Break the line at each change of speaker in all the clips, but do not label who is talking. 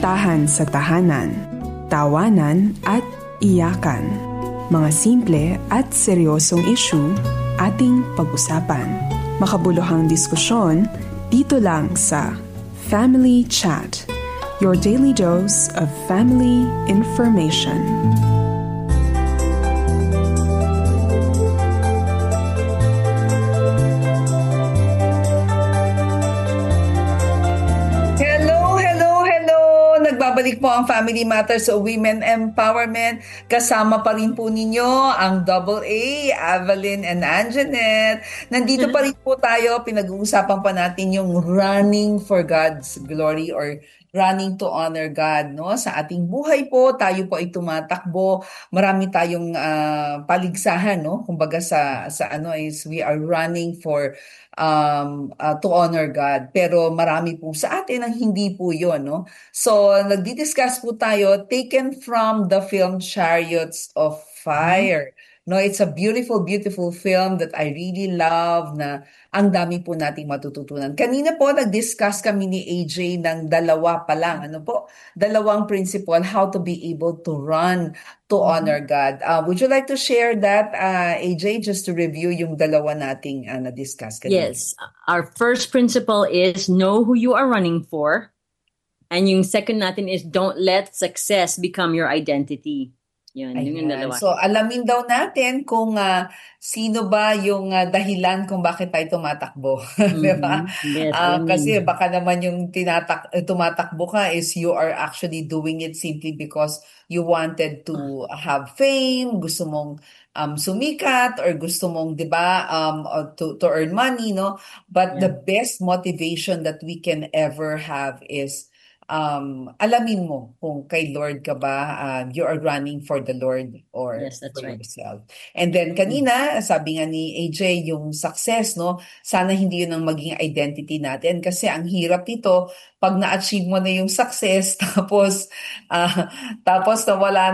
kamustahan sa tahanan, tawanan at iyakan. Mga simple at seryosong issue ating pag-usapan. Makabuluhang diskusyon dito lang sa Family Chat, your daily dose of family information.
Nagbabalik po ang Family Matters o Women Empowerment. Kasama pa rin po ninyo ang AA, Evelyn and Anjanette. Nandito pa rin po tayo, pinag-uusapan pa natin yung running for God's glory or running to honor God, no? Sa ating buhay po, tayo po ay tumatakbo. Marami tayong paligsahan, no? Kumbaga sa ano is we are running for to honor God. Pero marami po sa atin ang hindi po 'yon, no? So, nagdi-discuss po tayo taken from the film Chariots of Fire. No, it's a beautiful, beautiful film that I really love na ang dami po nating matututunan. Kanina po, nag-discuss kami ni AJ ng dalawa pa lang. Ano po? Dalawang principle, how to be able to run to honor God. Would you like to share that, AJ, just to review yung dalawa nating na-discuss kanina?
Yes. Our first principle is know who you are running for. And yung second natin is don't let success become your identity. Yun, yung dalawa.
So, alamin daw natin kung sino ba yung dahilan kung bakit tayo tumatakbo. Diba?
Yes,
kasi baka naman yung tumatakbo ka is you are actually doing it simply because you wanted to have fame, gusto mong sumikat, or gusto mong, diba, to earn money, no? But the best motivation that we can ever have is alamin mo kung kay Lord ka ba, you are running for the Lord or for yourself. And then kanina, sabi nga ni AJ, yung success, no? Sana hindi yun ang maging identity natin kasi ang hirap nito pag na-achieve mo na yung success tapos wala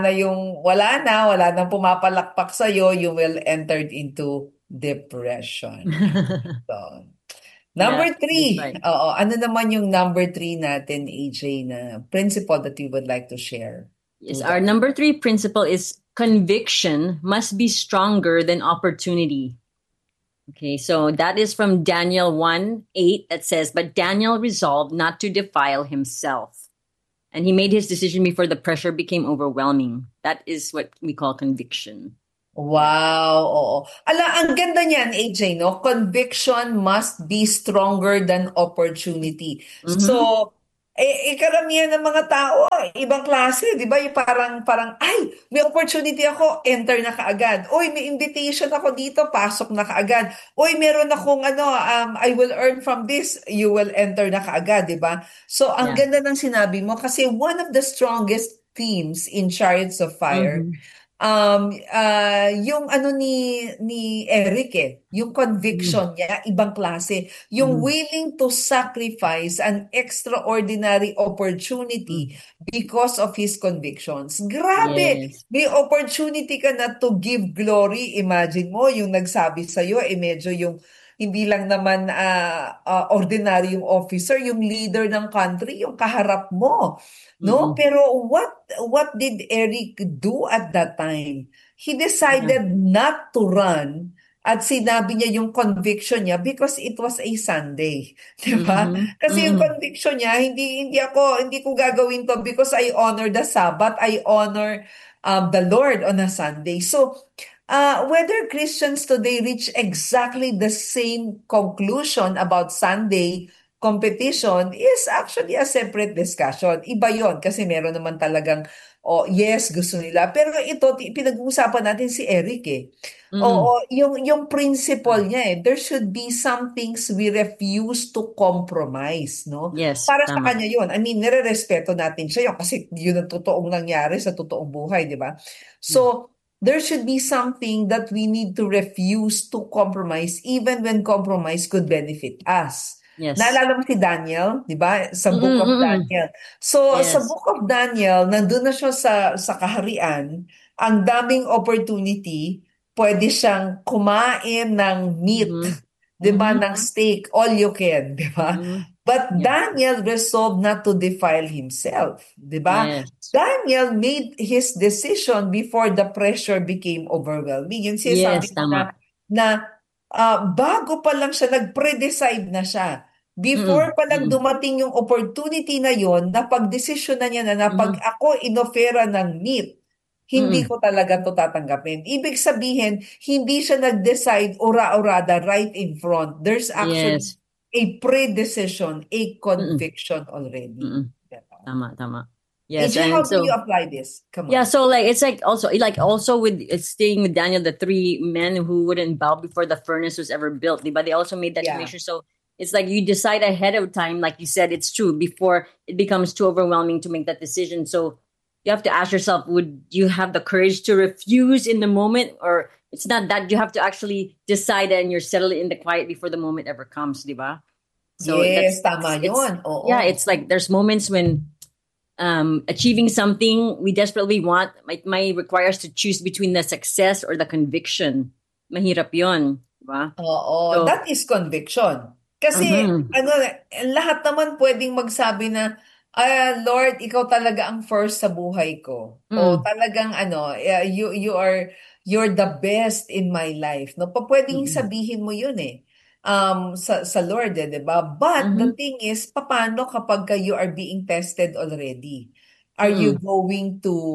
nang pumapalakpak sa iyo, you will enter into depression. So, Number 3.
Right.
Ano naman yung number 3 natin, AJ, na principle that you would like to share?
Yes, our number 3 principle is conviction must be stronger than opportunity. Okay, so that is from Daniel 1:8 that says, but Daniel resolved not to defile himself. And he made his decision before the pressure became overwhelming. That is what we call conviction.
Wow, oo. Ang ganda niyan, AJ, no? Conviction must be stronger than opportunity. So, karamihan ng mga tao, ibang klase, di ba? Yung parang, ay, may opportunity ako, enter na kaagad. Uy, may invitation ako dito, pasok na kaagad. Uy, meron akong I will earn from this, you will enter na kaagad, di ba? So, ang ganda ng sinabi mo kasi one of the strongest themes in Chariots of Fire, yung ni Eric yung conviction niya, ibang klase. Yung willing to sacrifice an extraordinary opportunity because of his convictions. Grabe!
Yes.
May opportunity ka na to give glory. Imagine mo, yung nagsabi sa'yo, medyo yung hindi lang naman ordinary yung officer, yung leader ng country, yung kaharap mo. No? Pero what did Eric do at that time? He decided not to run at sinabi niya yung conviction niya because it was a Sunday. Diba? Kasi yung conviction niya, hindi ko gagawin to because I honor the Sabbath, I honor the Lord on a Sunday. So, whether Christians today reach exactly the same conclusion about Sunday competition is actually a separate discussion. Iba yon kasi meron naman talagang, yes, gusto nila. Pero ito, pinag-uusapan natin si Eric yung principle niya there should be some things we refuse to compromise, no?
Yes,
para sa
tama.
kanya yun. I mean, nire-respeto natin siya yun kasi yun ang totoong nangyari sa totoong buhay, di ba? So, there should be something that we need to refuse to compromise even when compromise could benefit us.
Yes.
Naalala mo si Daniel, di ba? Sa Book of Daniel. So, sa Book of Daniel, nandun na siya sa kaharian, ang daming opportunity, pwede siyang kumain ng meat, di ba? Ng steak, all you can, di ba? But
Yeah.
Daniel resolved not to defile himself, di ba?
Yes.
Daniel made his decision before the pressure became overwhelming. Yung
Yes,
sinasabi mo
tama.
na bago pa lang siya, nag-pre-decide na siya.
Mm-mm.
Before pa lang
Mm-mm.
dumating yung opportunity na yon, napag-desisyon na niya na pag
Mm-mm.
ako inofera ng meat, hindi
Mm-mm.
ko talaga to tatanggapin. Ibig sabihin, hindi siya nag-decide ora-orada right in front. There's actually
Yes.
a pre-decision, a
Mm-mm.
conviction already.
Mm-mm. Tama. Yes,
AJ, how
and
do you
so
apply this? Come
yeah,
on.
so like it's like also with staying with Daniel, the three men who wouldn't bow before the furnace was ever built. But they also made that
Yeah.
conviction. So it's like you decide ahead of time, like you said, it's true before it becomes too overwhelming to make that decision. So you have to ask yourself, would you have the courage to refuse in the moment, or it's not that you have to actually decide and you're settled in the quiet before the moment ever comes, diba? So
Yes, tama
it's
yun.
yeah,
Oo.
it's like there's moments when achieving something we desperately want might require us to choose between the success or the conviction. Mahirap yon, diba?
Oo,
So,
that is conviction. Kasi
mhm,
lahat naman pwedeng magsabi na, Lord, ikaw talaga ang first sa buhay ko. O
mm,
talagang you're the best in my life. No, pwedeng
mm,
sabihin mo 'yun eh. Sa Lord, 'di ba? But the
mhm,
thing is, paano kapag you are being tested already? Are you
mm,
going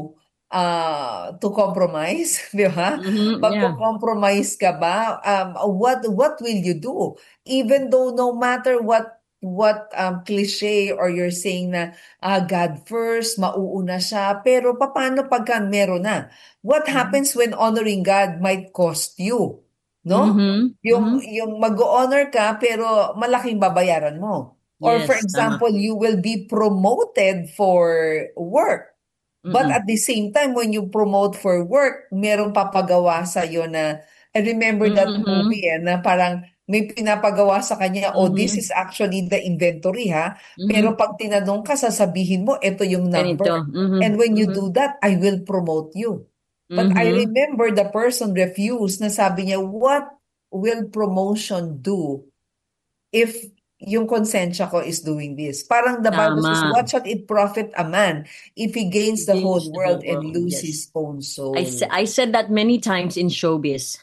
to compromise, 'di ba?
mhm, yeah,
Magko-compromise ka ba? What will you do? Even though no matter what cliche or you're saying na God first, mauuna siya, pero paano pagka meron na? What
mhm,
happens when honoring God might cost you? No?
mhm, mhm.
Yung mag-honor ka pero malaking babayaran mo. Or for
Yes, tama.
example, you will be promoted for work. But
Mm,
at the same time, when you promote for work, merong papagawa sa'yo na, I remember that
mhm,
movie na parang may pinapagawa sa kanya, oh, this is
mhm,
actually the inventory ha. Pero
mhm.
pag tinanong ka, sasabihin mo, ito yung number.
Ganito. Mhm,
And when you
mhm,
do that, I will promote you. But I
mhm.
remember the person refused na sabi niya, what will promotion do if yung konsensya ko is doing this? Parang the Bible says,
Tama.
what shall it profit a man if he gains the whole
Against the whole
world and
world.
lose
Yes.
his own soul?
I said that many times in showbiz.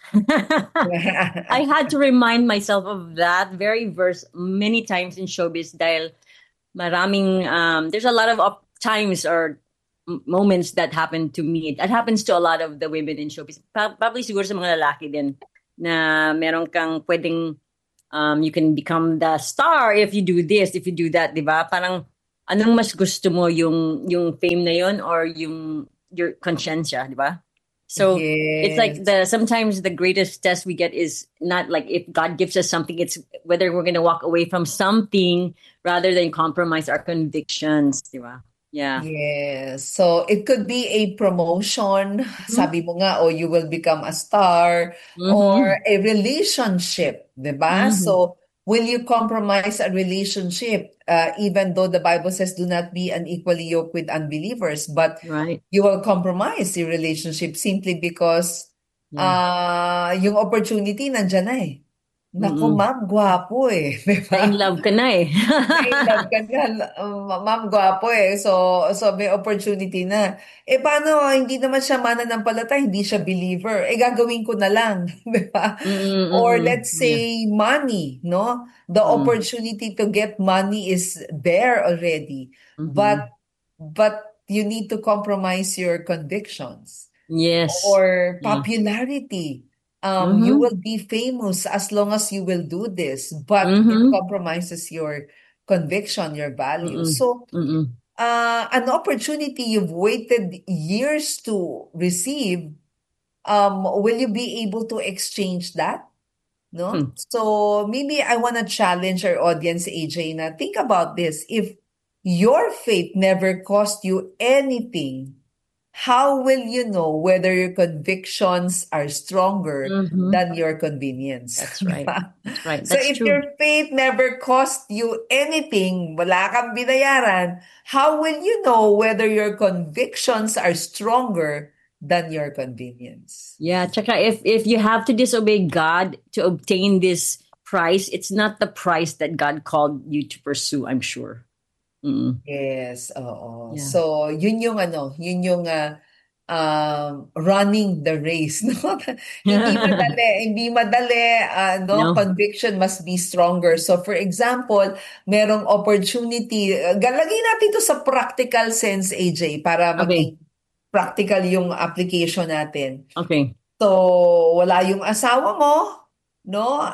I had to remind myself of that very verse many times in showbiz dahil maraming there's a lot of times or moments that happen to me. That happens to a lot of the women in showbiz. Probably siguro sa mga lalaki din na meron kang pwedeng you can become the star if you do this, if you do that, 'di ba? Parang anong mas gusto mo yung fame na yon or yung your conscience, 'di ba? So it's like
Yes.
the sometimes the greatest test we get is not like if God gives us something, it's whether we're gonna walk away from something rather than compromise our convictions, di ba? Yeah.
Yes. So it could be a promotion,
Mm-hmm.
sabi mo nga, or you will become a star, or
Mm-hmm.
a relationship, 'di ba?
Mm-hmm.
So will you compromise a relationship, even though the Bible says do not be unequally yoked with unbelievers, but
Right.
you will compromise your relationship simply because
Yeah.
yung opportunity nandyan na eh. Naku,
Mm-mm.
ma'am, gwapo eh. Di
Na in
ba?
love ka na eh.
Na-inlove ka na, ma'am, gwapo eh. So may opportunity na. Eh, paano, hindi naman siya mananampalataya, hindi siya believer. Eh, gagawin ko na lang. Di ba? Or
Mm-mm.
let's
Yeah.
say money, no? The
Mm.
opportunity to get money is there already.
Mm-hmm.
But you need to compromise your convictions.
Yes.
Or
Yeah.
popularity. You
Mm-hmm.
will be famous as long as you will do this, but it
Mm-hmm.
compromises your conviction, your values.
Mm-mm.
So,
Mm-mm.
an opportunity you've waited years to receive, will you be able to exchange that? No?
Hmm.
So, maybe I want to challenge our audience, AJ, na think about this. If your faith never cost you anything, how will you know whether your convictions are stronger
Mm-hmm.
than your convenience?
That's right. That's right.
So
That's
if
true.
your faith never cost you anything, wala kang binayaran, how will you know whether your convictions are stronger than your convenience?
Yeah, tsaka if you have to disobey God to obtain this price, it's not the price that God called you to pursue, I'm sure. Mm.
Yes, oo.
Yeah.
So, yun yung running the race, no? Hindi madali, no?
No.
Conviction must be stronger. So, for example, merong opportunity, galagay natin to sa practical sense, AJ, para
Okay.
maging practical yung application natin.
Okay.
So, wala yung asawa mo, no?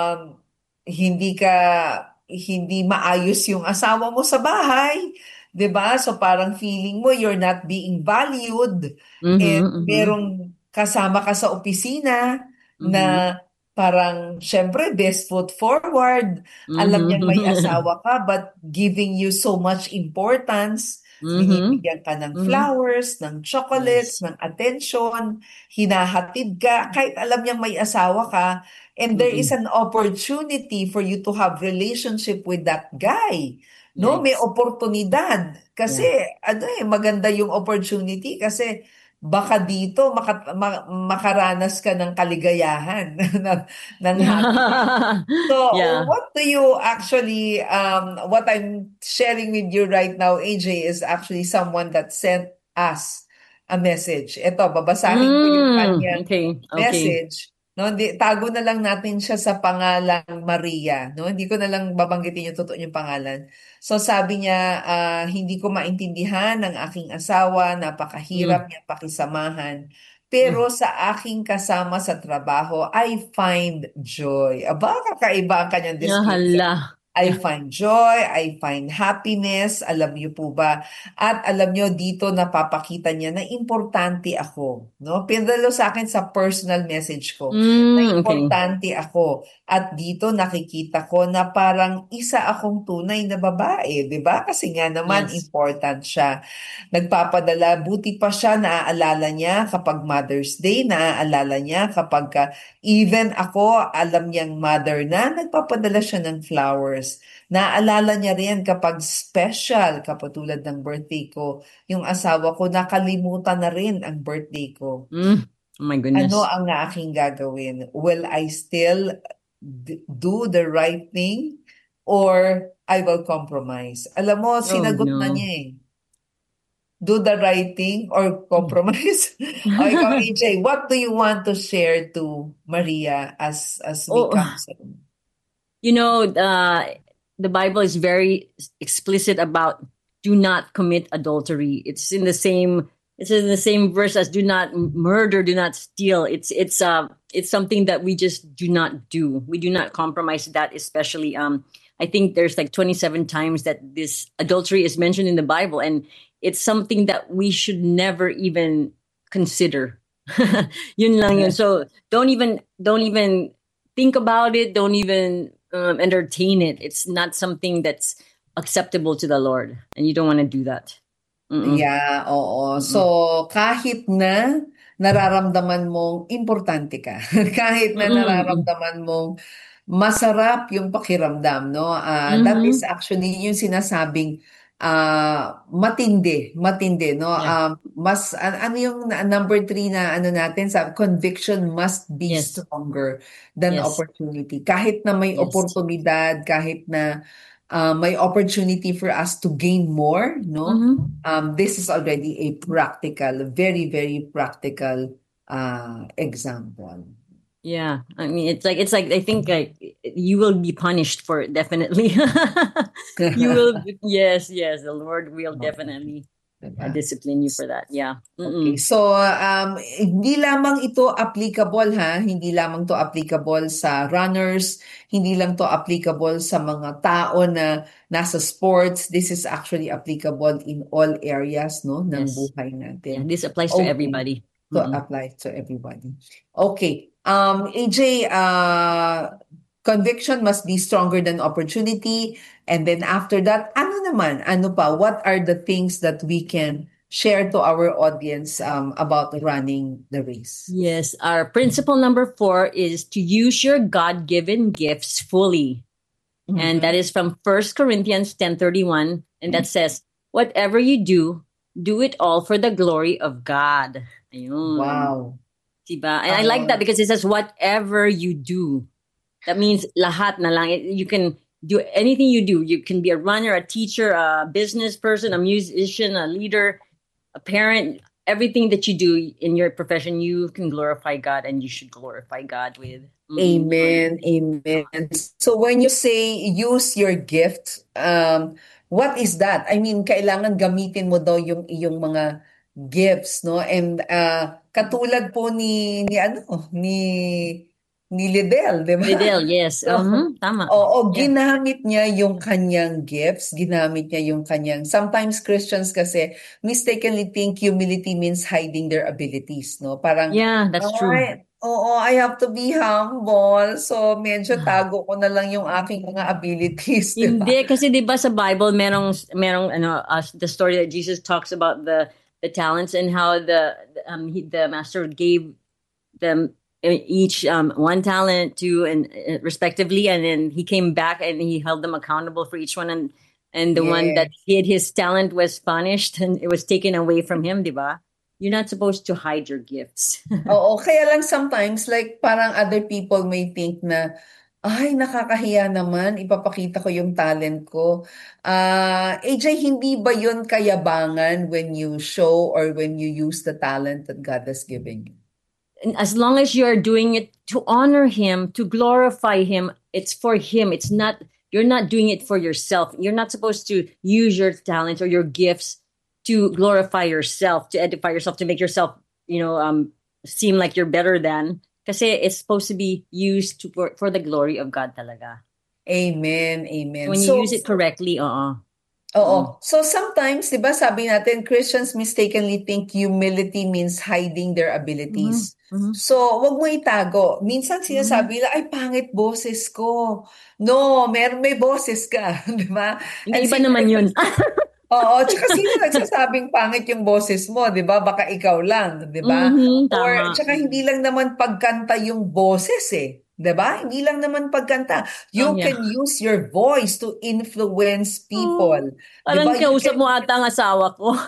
Hindi maayos yung asawa mo sa bahay, 'di ba? So parang feeling mo you're not being valued,
Mm-hmm,
and
mm-hmm,
merong kasama ka sa opisina
mm-hmm,
na parang syempre best foot forward. Alam niyang may
mm-hmm,
asawa ka but giving you so much importance.
mm-hmm,
Binibigyan ka ng
mm-hmm.
flowers, ng chocolates,
Yes.
ng attention, hinahatid ka, kahit alam niyang may asawa ka, and there is
Mm-mm.
an opportunity for you to have relationship with that guy. No, may
Yes.
oportunidad. Kasi,
Yeah.
maganda yung opportunity kasi baka dito makaranas ka ng kaligayahan, ng happiness. So,
Yeah.
what do you actually, what I'm sharing with you right now, AJ, is actually someone that sent us a message. Ito, babasahin ko yung kanyang
Okay. Okay.
message. No, tago na lang natin siya sa pangalang Maria. No, hindi ko na lang babanggitin yung totoo yung pangalan. So, sabi niya, hindi ko maintindihan ng aking asawa, napakahirap
Mm.
niya pakisamahan.
Mm.
Pero sa aking kasama sa trabaho, I find joy. Aba, kakaiba ang kanyang
Yeah,
description.
hala.
I
Yeah.
find joy, I find happiness, alam niyo po ba? At alam niyo, dito napapakita niya na importante ako. No? Pinadalo sa akin sa personal message ko na
Okay.
importante ako. At dito nakikita ko na parang isa akong tunay na babae. 'Di ba? Kasi nga naman
Yes.
important siya. Nagpapadala, buti pa siya, naaalala niya kapag Mother's Day, naaalala niya kapag even ako, alam niyang mother na, nagpapadala siya ng flowers. Naaalala niya rin kapag special, kapatulad ng birthday ko, yung asawa ko, nakalimutan na rin ang birthday ko.
Mm. Oh my
Ano
goodness.
ang aking gagawin? Will I still do the right thing or I will compromise? Alam mo,
Oh
sinagot na
no.
niya eh. Do the right thing or compromise? O ikaw, AJ, what do you want to share to Maria as we
Oh,
counsel?
you know, the Bible is very explicit about do not commit adultery. It's in the same verse as do not murder, do not steal. It's something that we just do not do. We do not compromise that, especially I think there's like 27 times that this adultery is mentioned in the Bible, and it's something that we should never even consider. Yun lang yun. So don't even think about it. Don't even entertain it. It's not something that's acceptable to the Lord, and you don't want to do that. Mm-mm.
Yeah, oo.
Mm-mm.
So, kahit na nararamdaman mong importante ka, kahit na
Mm-mm.
nararamdaman mong masarap yung pakiramdam, no? That is actually yung sinasabing matindi, no?
Yeah.
Ano yung number 3 na ano natin, sa conviction must be
Yes.
stronger than
Yes.
opportunity. Kahit na may
Yes.
oportunidad, kahit na may opportunity for us to gain more, no? This is already a practical, very, very practical example.
Yeah, I mean, it's like I think like you will be punished for it, definitely. You will. Yes, the Lord will definitely
Diba?
discipline you for that. Yeah.
Okay. So, hindi lamang ito applicable hindi lamang to applicable sa runners, hindi lang to applicable sa mga tao na nasa sports. This is actually applicable in all areas, no, ng
Yes.
buhay
Yeah,
natin.
this applies to everybody.
To apply to everybody. Okay. AJ, conviction must be stronger than opportunity. And then after that, ano pa? What are the things that we can share to our audience about running the race?
Yes, our principle number 4 is to use your God-given gifts fully. And that is from 1 Corinthians 10:31. And that says, whatever you do it all for the glory of God. Ayun.
Wow.
Diba? And I like that because it says, whatever you do. That means lahat na lang. You can do anything you do. You can be a runner, a teacher, a business person, a musician, a leader, a parent. Everything that you do in your profession, you can glorify God, and you should glorify God with.
Amen. Amen. So when you say use your gift, what is that? I mean, kailangan gamitin mo daw yung iyong mga gifts, no? And katulad po ni Lidel, di ba?
Lidel, yes.
So,
Tama.
oo,
Yeah.
ginamit niya yung kanyang gifts, ginamit niya yung kanyang. Sometimes Christians kasi mistakenly think humility means hiding their abilities, no? Parang,
Yeah, that's true.
oo, I have to be humble. So, medyo tago ko na lang yung aking mga abilities, di ba?
Hindi, kasi di ba sa Bible merong the story that Jesus talks about the talents and how the master gave them each one talent to and respectively, and then he came back and he held them accountable for each one, and the one that hid his talent was punished and it was taken away from him, di ba? You're not supposed to hide your gifts.
Oo, kaya lang sometimes like parang other people may think na ay, nakakahiya naman, ipapakita ko yung talent ko. AJ, hindi ba yun kayabangan when you show or when you use the talent that God has given you?
And as long as you're doing it to honor him, to glorify him, it's for him. It's not, you're not doing it for yourself. You're not supposed to use your talents or your gifts to glorify yourself, to edify yourself, to make yourself, seem like you're better than. Kasi it's supposed to be used for the glory of God talaga.
Amen, amen.
When you use it correctly,
Oo. So sometimes, di ba sabi natin, Christians mistakenly think humility means hiding their abilities. So, wag mo itago. Minsan sinasabi nila, ay, pangit boses ko. No, may boses ka. Di ba?
Hindi iba naman yun.
Oo, tsaka sino nagsasabing pangit yung boses mo, 'di ba? Baka ikaw lang, 'di ba? Or
Tama.
tsaka hindi lang naman pagkanta yung boses 'di ba? Hindi lang naman pagkanta. You can use your voice to influence people.
Parang kausap mo ata ang asawa ko.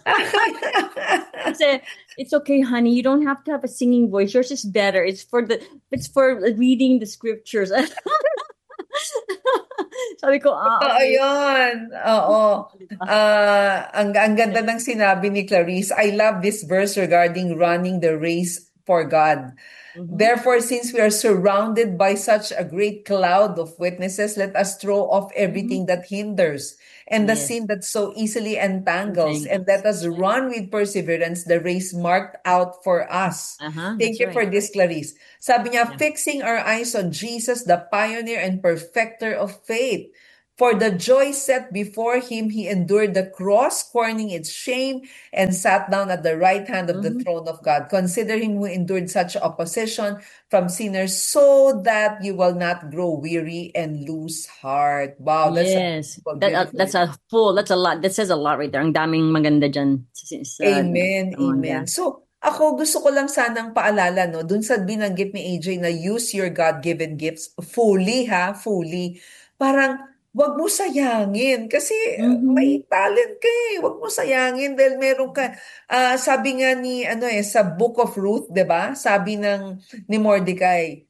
Kasi, it's okay, honey. You don't have to have a singing voice. Yours is better. It's for reading the scriptures. Sabi ko,
okay. Ayun. Oo. Ang ganda ng sinabi ni Clarice. I love this verse regarding running the race for God. Therefore, since we are surrounded by such a great cloud of witnesses, let us throw off everything that hinders and the sin that so easily entangles, and let us run with perseverance the race marked out for us. Thank you for this, Clarice. Sabi niya, fixing our eyes on Jesus, the pioneer and perfecter of faith. For the joy set before him, he endured the cross, scorning its shame, and sat down at the right hand of the throne of God. Consider him who endured such opposition from sinners, so that you will not grow weary and lose heart. Wow,
that's that's a lot. That says a lot right there. Ang daming maganda dyan.
Amen, amen. So, ako gusto ko lang sanang paalala, no, dun sa binanggit ni AJ na use your God-given gifts fully, fully. Parang, wag mo sayangin kasi may talent ka eh. Wag mo sayangin dahil meron ka. Sabi nga ni sa Book of Ruth, 'di ba? Sabi ni Mordecai,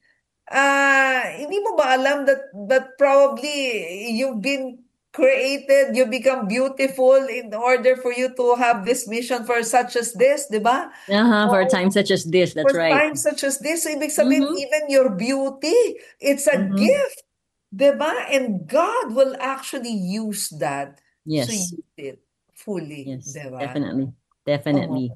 hindi mo ba alam that probably you've been created, you become beautiful in order for you to have this mission for such as this, 'di ba?
For a time such as this, that's right.
For time such as this, so ibig sabihin even your beauty, it's a gift. Diba? And God will actually use that to use it fully.
Yes,
diba?
Definitely.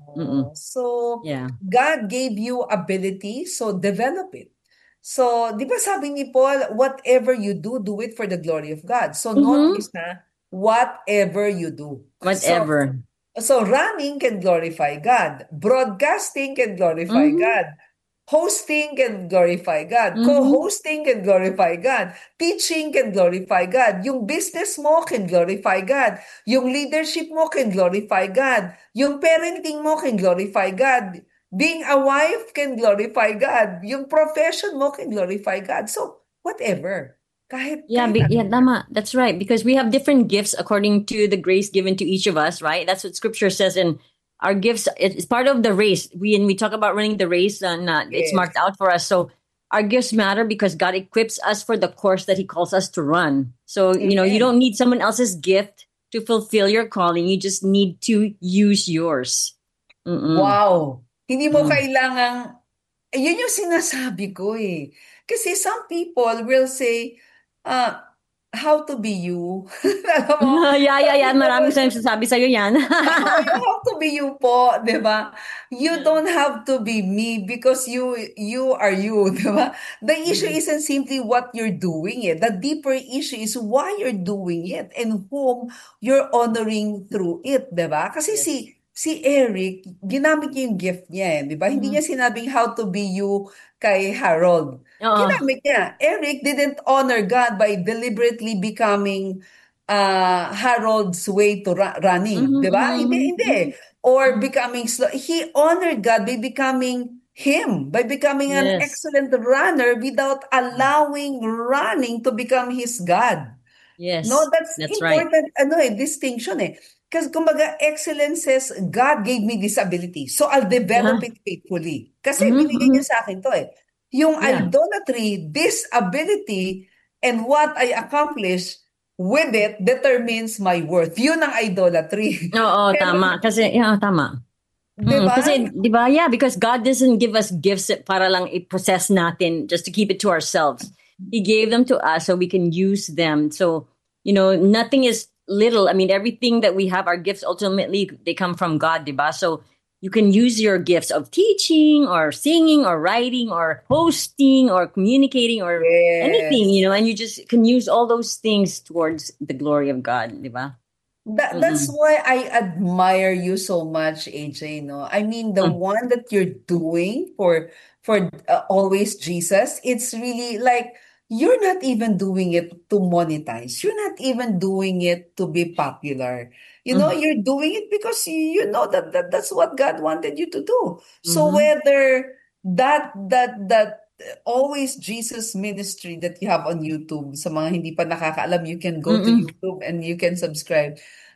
So, God gave you ability, so develop it. So, di ba sabi ni Paul, whatever you do, do it for the glory of God. So, notice na, whatever you do.
Whatever.
So, running can glorify God. Broadcasting can glorify God. Hosting can glorify God. Co-hosting can glorify God. Teaching can glorify God. Yung business mo can glorify God. Yung leadership mo can glorify God. Yung parenting mo can glorify God. Being a wife can glorify God. Yung profession mo can glorify God. So, whatever. Kahit
tama. That's right. Because we have different gifts according to the grace given to each of us, right? That's what scripture says in our gifts. It's part of the race. When we talk about running the race, it's marked out for us. So our gifts matter because God equips us for the course that He calls us to run. So, you
Amen.
don't need someone else's gift to fulfill your calling. You just need to use yours.
Wow! Hindi mo
Mm.
kailangang, yun yung sinasabi ko eh. Kasi some people will say, how to be you. Alam mo,
Yeah. Maraming sinasabi sa'yo yan.
you have to be you po, di ba? You don't have to be me because you are you, di ba? The issue isn't simply what you're doing it. The deeper issue is why you're doing it and whom you're honoring through it, di ba? Kasi
Yes.
si Eric, ginamit niya yung gift niya, di ba? Hindi niya sinabing how to be you kay Harold.
Oo.
Ginamit niya. Eric didn't honor God by deliberately becoming Harold's way to running, 'di ba? Hindi. Or becoming slow. He honored God by becoming him, by becoming an
Yes.
excellent runner without allowing running to become his God.
Yes.
No, that's
right.
important distinction eh. Kasi kumbaga, excellence says, God gave me this ability, so I'll develop it faithfully. Kasi binigay niya sa akin to eh. Yung
Yeah.
idolatry, this ability, and what I accomplish with it determines my worth. Yun ang idolatry.
Oo,
Pero,
tama. Kasi, tama.
di ba?
Kasi, di ba, because God doesn't give us gifts para lang i-possess natin just to keep it to ourselves. He gave them to us so we can use them. So, nothing is little. I mean, everything that we have, our gifts, ultimately, they come from God, di ba? So, you can use your gifts of teaching or singing or writing or hosting or communicating or anything, and you just can use all those things towards the glory of God, di ba?
That's why I admire you so much, AJ, no? I mean, the one that you're doing for Always Jesus, it's really like you're not even doing it to monetize. You're not even doing it to be popular. You're doing it because you know that's what God wanted you to do. So whether that Always Jesus ministry that you have on YouTube, sa mga hindi pa nakakaalam, you can go to YouTube and you can subscribe.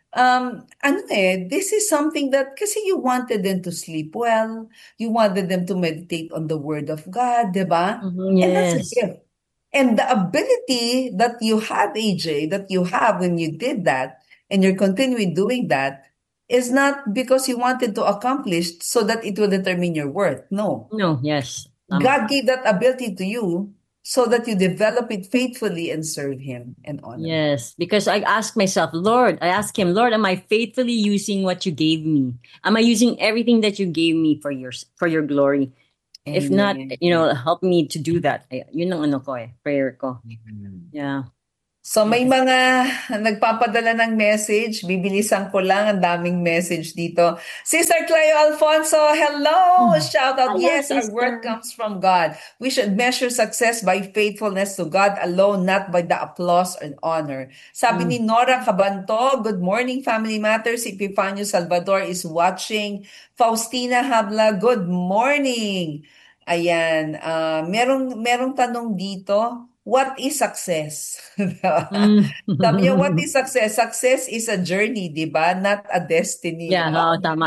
This is something that kasi you wanted them to sleep well, you wanted them to meditate on the Word of God, diba? And that's a
Yes.
gift. And the ability that you had, AJ, that you have when you did that, and you're continuing doing that, is not because you wanted to accomplish so that it will determine your worth. No.
No, yes.
God gave that ability to you so that you develop it faithfully and serve Him and honor Him.
Yes, because I ask myself, I ask Him, Lord, am I faithfully using what you gave me? Am I using everything that you gave me for your glory? If not, help me to do that. Yun ang prayer ko. Yeah.
So may mga nagpapadala ng message. Bibilisan ko lang, ang daming message dito. Sister Cleo Alfonso, hello! Shout out,
Hello,
yes, our
sister.
worth comes from God. We should measure success by faithfulness to God alone, not by the applause and honor. Sabi ni Nora Cabanto, good morning, Family Matters. Epifanio Salvador is watching. Faustina Habla, good morning. Ayan, merong tanong dito. What is success? Sabi niya, what is success? Success is a journey, di ba? Not a destiny.
Yeah, tama.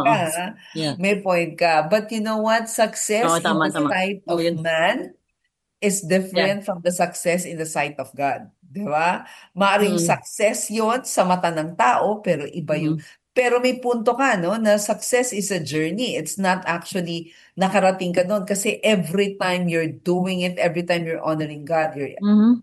Yeah. May point ka. But you know what? Success in the sight of man is different from the success in the sight of God. Di ba? Maaring success yon sa mata ng tao, pero iba yung... Pero may punto ka, no? Na success is a journey. It's not actually nakarating ka doon. Kasi every time you're doing it, every time you're honoring God, you're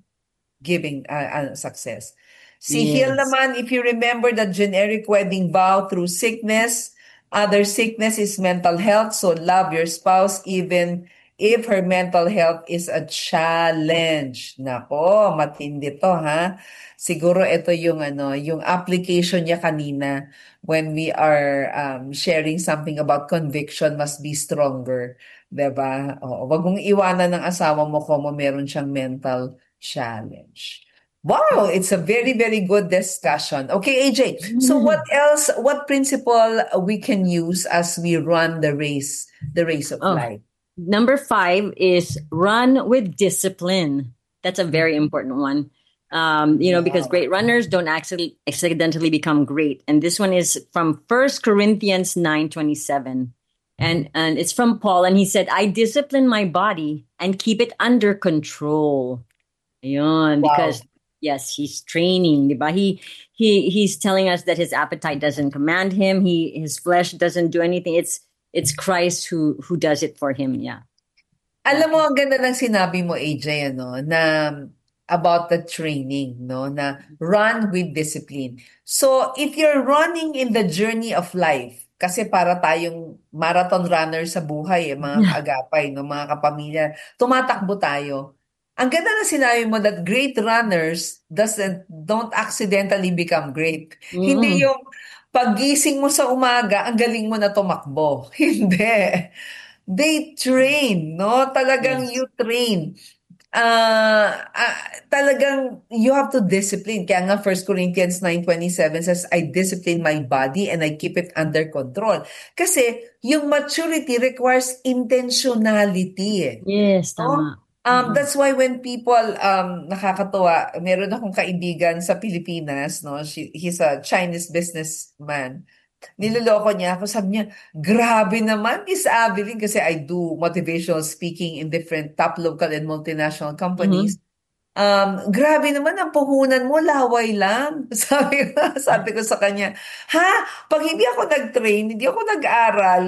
giving success. Si Hill naman, if you remember the generic wedding vow through sickness, other sickness is mental health. So love your spouse even if her mental health is a challenge. Nako, matindi to, ha? Siguro ito yung yung application niya kanina when we are sharing something about conviction must be stronger, 'di ba? Wag mong iwanan ng asawa mo kung meron siyang mental challenge. Wow, it's a very, very good discussion. Okay, AJ. So what else, what principle we can use as we run the race of life?
Number 5 is run with discipline. That's a very important one. Because great runners don't accidentally become great. And this one is from 1 Corinthians 9:27. And it's from Paul, and he said, I discipline my body and keep it under control. Ayun, because yes, he's training, diba? He's telling us that his appetite doesn't command him. His flesh doesn't do anything. It's Christ who does it for him. Yeah.
Alam mo, ang ganda ng sinabi mo, AJ, ano, na about the training, no, na run with discipline. So, if you're running in the journey of life, kasi para tayong marathon runner sa buhay, mga kaagapay, no, mga kapamilya, tumatakbo tayo. Ang ganda na sinabi mo that great runners don't accidentally become great. Hindi yung paggising mo sa umaga, ang galing mo na tumakbo. Hindi. They train, no? Talagang you train. Talagang you have to discipline. Kaya nga 1 Corinthians 9:27 says, I discipline my body and I keep it under control. Kasi yung maturity requires intentionality.
Yes, tama.
That's why when people, nakakatuwa, meron akong kaibigan sa Pilipinas, no? He's a Chinese businessman. Niloloko niya ako, sabi niya, grabe naman, Miss Abilene, kasi I do motivational speaking in different top local and multinational companies. Grabe naman, ang puhunan mo, laway lang. Sabi ko sa kanya, pag hindi ako nag-train, hindi ako nag-aral,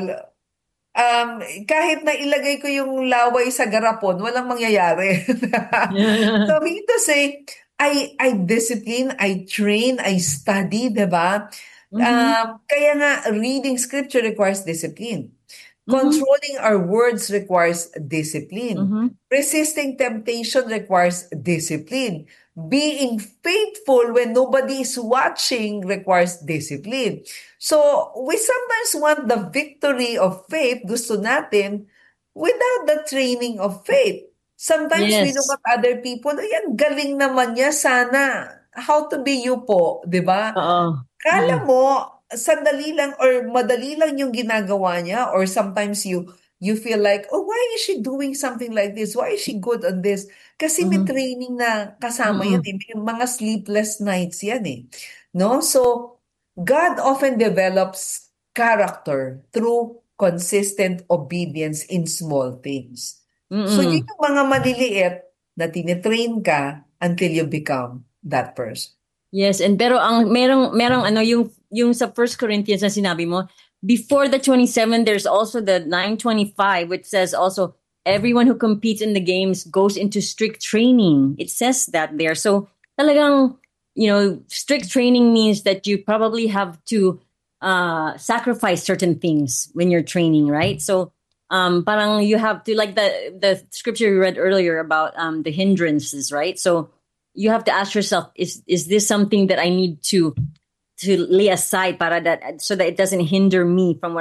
kahit na ilagay ko yung laway sa garapon, walang mangyayari. So, I mean to say, I discipline, I train, I study, diba? Kaya nga, reading scripture requires discipline. Controlling our words requires discipline. Resisting temptation requires discipline. Being faithful when nobody is watching requires discipline. So, we sometimes want the victory of faith, gusto natin, without the training of faith. Sometimes we look at other people, ayan, galing naman niya, sana. How to be you po, di ba? Kala mo, sandali lang or madali lang yung ginagawa niya, or sometimes you feel like, oh, why is she doing something like this? Why is she good on this? Kasi may training na kasama yan. May mga sleepless nights yan eh. No? So, God often develops character through consistent obedience in small things. So, yun yung mga maliliit na tinitrain ka until you become that person.
Yes, and pero ang merong ano yung sa 1 Corinthians na sinabi mo, before the 27 there's also the 9:25 which says also everyone who competes in the games goes into strict training. It says that there. So talagang strict training means that you probably have to sacrifice certain things when you're training, right? So parang you have to, like the scripture we read earlier about the hindrances, right? So you have to ask yourself, is this something that I need to lay aside so that it doesn't hinder me from what